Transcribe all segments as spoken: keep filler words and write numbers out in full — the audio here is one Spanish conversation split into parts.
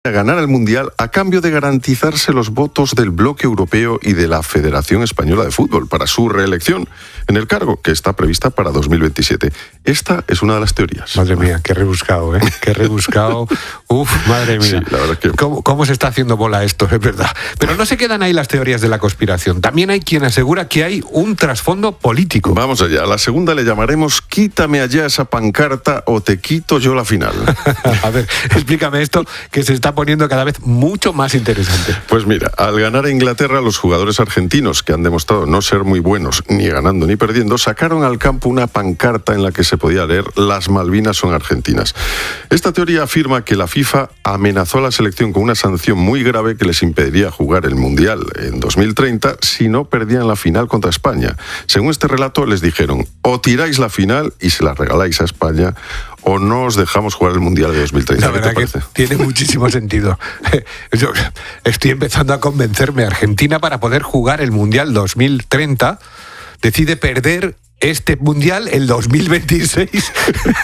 a ganar el Mundial a cambio de garantizarse los votos del bloque europeo y de la Federación Española de Fútbol para su reelección en el cargo, que está prevista para dos mil veintisiete. Esta es una de las teorías. Madre mía, qué rebuscado, ¿eh? Qué rebuscado. Uf, madre mía. Sí, la verdad que... ¿Cómo, ¿Cómo se está haciendo bola esto? Es verdad. Pero no se quedan ahí las teorías de la conspiración. También hay quien asegura que hay un trasfondo político. Vamos allá. A la segunda le llamaremos "Quítame allá esa pancarta o te quito yo la final". A ver, explícame esto, que se está poniendo cada vez mucho más interesante. Pues mira, al ganar a Inglaterra, los jugadores argentinos, que han demostrado no ser muy buenos ni ganando ni perdiendo, sacaron al campo una pancarta en la que se podía leer "Las Malvinas son argentinas". Esta teoría afirma que la FIFA amenazó a la selección con una sanción muy grave que les impediría jugar el Mundial en dos mil treinta si no perdían la final contra España. Según este relato, les dijeron: o tiráis la final y se la regaláis a España, o no os dejamos jugar el Mundial de dos mil treinta. La verdad que tiene muchísimo sentido. Yo estoy empezando a convencerme. Argentina, para poder jugar el Mundial dos mil treinta, decide perder este Mundial el dos mil veintiséis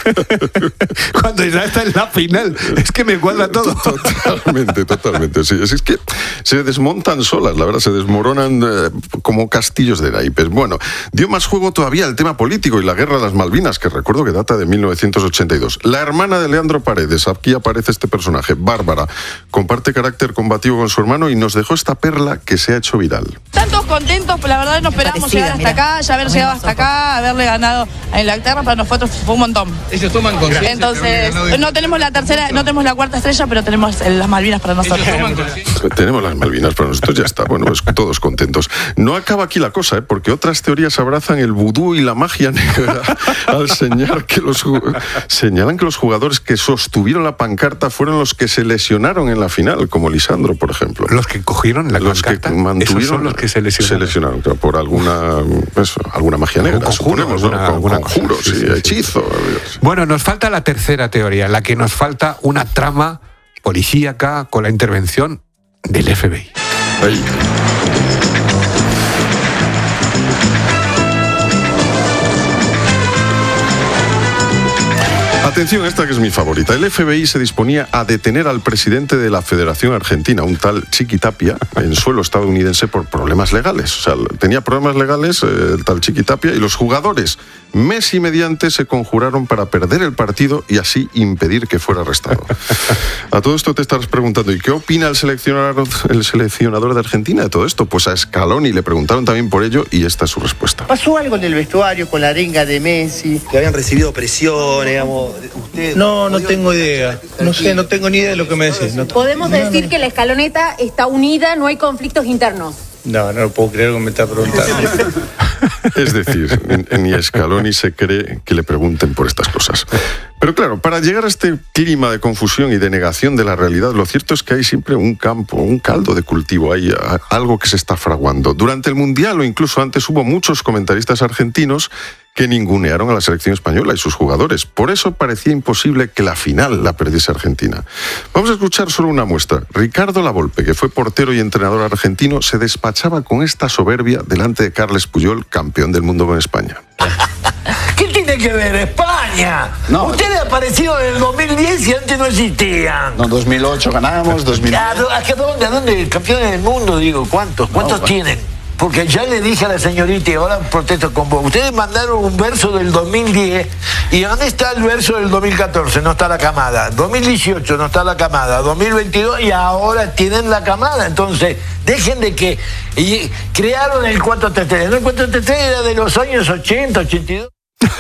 cuando ya está en la final. Es que me cuadra todo. Totalmente, totalmente. Sí, es que se desmontan solas, la verdad, se desmoronan eh, como castillos de naipes. Bueno, dio más juego todavía el tema político y la guerra de las Malvinas, que recuerdo que data de mil novecientos ochenta y dos. La hermana de Leandro Paredes, aquí aparece este personaje, Bárbara, comparte carácter combativo con su hermano y nos dejó esta perla que se ha hecho viral. Están todos contentos, pero la verdad no esperábamos llegar hasta acá, ya haber llegado hasta acá, haberle ganado a Inglaterra, para nosotros fue un montón. Ellos toman conciencia. Entonces, no tenemos la tercera, no tenemos la cuarta estrella, pero tenemos las Malvinas para nosotros. Tenemos las Malvinas para nosotros, ya está. Bueno, pues todos contentos. No acaba aquí la cosa, ¿eh? Porque otras teorías abrazan el vudú y la magia negra al señalar que los señalan que los jugadores que sostuvieron la pancarta fueron los que se lesionaron en la final, como Lisandro, por ejemplo. Los que cogieron la los pancarta, que mantuvieron, esos son los que se lesionaron. Se lesionaron, claro, por alguna, eso, alguna magia negra. Suponemos, ¿no? Alguna, alguna conjuros, sí, sí, sí, hechizo. Sí. Bueno, nos falta la tercera teoría, la que nos falta una trama policíaca con la intervención del F B I. Ahí. Atención, esta que es mi favorita. El F B I se disponía a detener al presidente de la Federación Argentina, un tal Chiquitapia, en suelo estadounidense por problemas legales. O sea, tenía problemas legales eh, el tal Chiquitapia, y los jugadores, Messi mediante, se conjuraron para perder el partido y así impedir que fuera arrestado. A todo esto te estarás preguntando, ¿y qué opina el seleccionador, el seleccionador de Argentina de todo esto? Pues a Scaloni le preguntaron también por ello y esta es su respuesta. ¿Pasó algo en el vestuario con la arenga de Messi? Que habían recibido presión, digamos. ¿Usted no, no tengo idea. No sé, no tengo ni idea de lo que me decís. No, ¿Podemos no, decir no. que la escaloneta está unida, no hay conflictos internos? No, no lo puedo creer que me está preguntando. Es decir, ni Scaloni se cree que le pregunten por estas cosas. Pero claro, para llegar a este clima de confusión y de negación de la realidad, lo cierto es que hay siempre un campo, un caldo de cultivo, hay algo que se está fraguando. Durante el Mundial o incluso antes hubo muchos comentaristas argentinos que ningunearon a la selección española y sus jugadores. Por eso parecía imposible que la final la perdiese Argentina. Vamos a escuchar solo una muestra. Ricardo Lavolpe, que fue portero y entrenador argentino, se despachaba con esta soberbia delante de Carles Puyol, campeón del mundo con España. ¿Qué tiene que ver España? No. Ustedes aparecieron en el dos mil diez y antes no existían. No, dos mil ocho ganamos, dos mil... ¿A, a dónde? ¿A dónde? Campeones del mundo, digo. ¿Cuántos? ¿Cuántos no, tienen? Porque ya le dije a la señorita y ahora protesto con vos. Ustedes mandaron un verso del dos mil diez y ¿dónde está el verso del dos mil catorce? No está la camada. dos mil dieciocho no está la camada. dos mil veintidós y ahora tienen la camada. Entonces, dejen de que... Y crearon el cuatro tres tres. ¿No? El cuatro tres tres era de los años ochenta, ochenta y dos.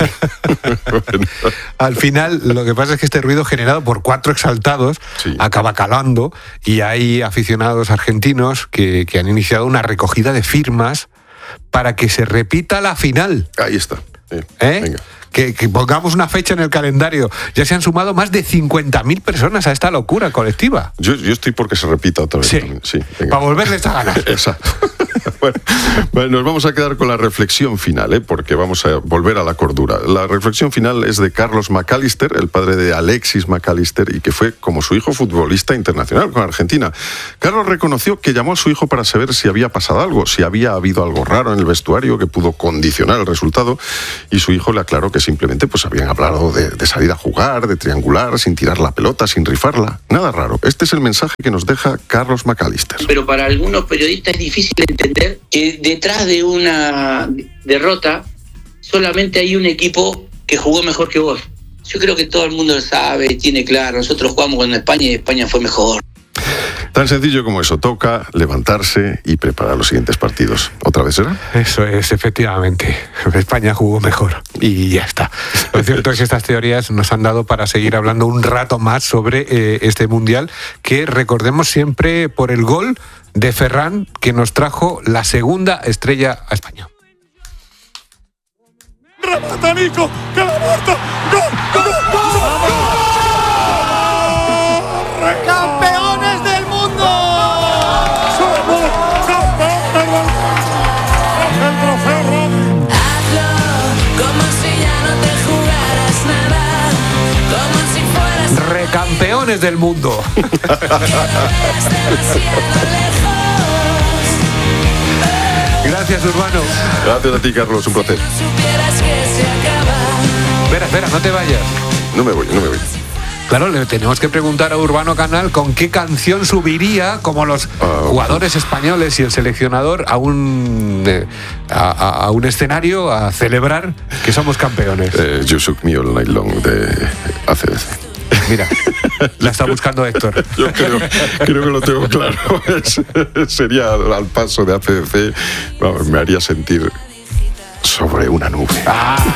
Bueno. Al final, lo que pasa es que este ruido generado por cuatro exaltados sí. acaba calando, y hay aficionados argentinos que, que han iniciado una recogida de firmas para que se repita la final. Ahí está. Sí. ¿Eh? Venga. Que, que pongamos una fecha en el calendario. Ya se han sumado más de cincuenta mil personas a esta locura colectiva. Yo, yo estoy porque se repita otra vez. Sí, sí para volverles a ganar. Exacto. Bueno, bueno, nos vamos a quedar con la reflexión final, ¿eh? Porque vamos a volver a la cordura. La reflexión final es de Carlos McAllister, el padre de Alexis McAllister, y que fue, como su hijo, futbolista internacional con Argentina. Carlos reconoció que llamó a su hijo para saber si había pasado algo, si había habido algo raro en el vestuario que pudo condicionar el resultado, y su hijo le aclaró que sí. simplemente pues habían hablado de, de salir a jugar, de triangular, sin tirar la pelota, sin rifarla. Nada raro. Este es el mensaje que nos deja Carlos McAllister. Pero para algunos periodistas es difícil entender que detrás de una derrota solamente hay un equipo que jugó mejor que vos. Yo creo que todo el mundo lo sabe, tiene claro. Nosotros jugamos con España y España fue mejor. Tan sencillo como eso, toca levantarse y preparar los siguientes partidos. ¿Otra vez será? Eso es, efectivamente. España jugó mejor y ya está. Lo cierto es que estas teorías nos han dado para seguir hablando un rato más sobre eh, este Mundial, que recordemos siempre por el gol de Ferran, que nos trajo la segunda estrella a España. ¡Remata Nico! ¡Que la muerta! ¡Gol! ¡Gol! ¡Gol! ¡Campeones del mundo! ¡Somos campeones del mundo! ¡El trofeo Romy! Hazlo como si ya no te jugaras nada, como si fueras ¡Recampeones del mundo! Gracias, Urbano. Gracias a ti, Carlos, un placer. Espera, espera, no te vayas. No me voy, no me voy. Claro, le tenemos que preguntar a Urbano Canal con qué canción subiría, como los uh, jugadores españoles y el seleccionador, a un eh, a, a un escenario a celebrar que somos campeones. Eh, You Shook Me All Night Long de A C D C. Mira, la está buscando Héctor. Yo creo, creo que lo tengo claro. Es, sería al paso de A C D C, vamos, me haría sentir sobre una nube. Ah.